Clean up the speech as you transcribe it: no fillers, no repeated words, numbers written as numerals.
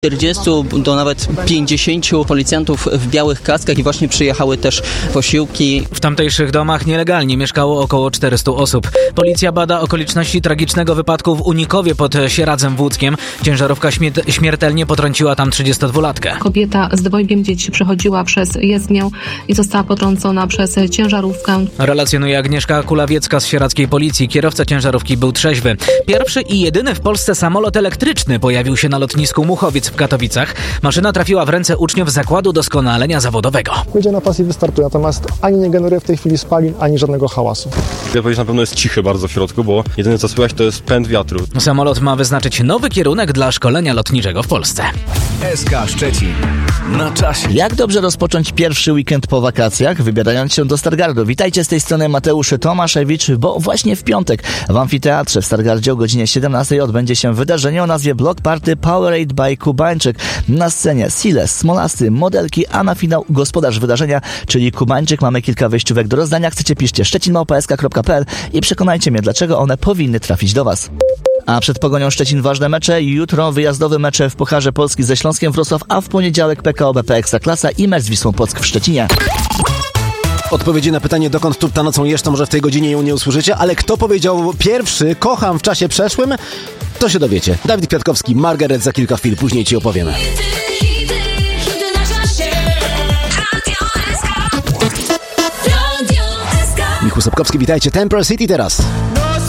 40 do nawet 50 policjantów w białych kaskach i właśnie przyjechały też posiłki. W tamtejszych domach nielegalnie mieszkało około 400 osób. Policja bada okoliczności tragicznego wypadku w Unikowie pod Sieradzem w Łódzkiem. Ciężarówka śmiertelnie potrąciła tam 32-latkę. Kobieta z dwojgiem dzieci przechodziła przez jezdnię i została potrącona przez ciężarówkę. Relacjonuje Agnieszka Kulawiecka z sieradzkiej policji. Kierowca ciężarówki był trzeźwy. Pierwszy i jedyny w Polsce samolot elektryczny pojawił się na lotnisku Muchowiec w Katowicach. Maszyna trafiła w ręce uczniów Zakładu Doskonalenia Zawodowego. Jedzie na pas i wystartuje, natomiast ani nie generuje w tej chwili spalin, ani żadnego hałasu. Ja powiedzieć, na pewno jest cichy bardzo w środku, bo jedyne co słychać to jest pęd wiatru. Samolot ma wyznaczyć nowy kierunek dla szkolenia lotniczego w Polsce. SK Szczecin. Na czasie. Jak dobrze rozpocząć pierwszy weekend po wakacjach, wybierając się do Stargardu? Witajcie, z tej strony Mateusz Tomaszewicz, bo właśnie w piątek w Amfiteatrze w Stargardzie o godzinie 17 odbędzie się wydarzenie o nazwie Block Party Powerade by Kubańczyk. Na scenie Siles, Smolasty, modelki, a na finał gospodarz wydarzenia, czyli Kubańczyk. Mamy kilka wejściówek do rozdania. Chcecie, piszcie szczecin@sk.pl i przekonajcie mnie, dlaczego one powinny trafić do Was. A przed Pogonią Szczecin ważne mecze. Jutro wyjazdowe mecze w Pucharze Polski ze Śląskiem Wrocław, a w poniedziałek PKO BP Ekstraklasa i mecz z Wisłą Płock w Szczecinie. Odpowiedzi na pytanie, dokąd turta nocą jesz, to może w tej godzinie ją nie usłyszycie, ale kto powiedział pierwszy, kocham w czasie przeszłym, to się dowiecie. Dawid Kwiatkowski, Margaret za kilka chwil, później ci opowiemy. Michał Sapkowski, witajcie. Temple City teraz.